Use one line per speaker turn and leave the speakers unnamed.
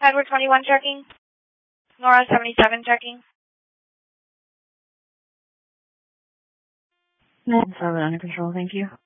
Edward 21 checking. Nora 77 checking.
97 under control, thank you.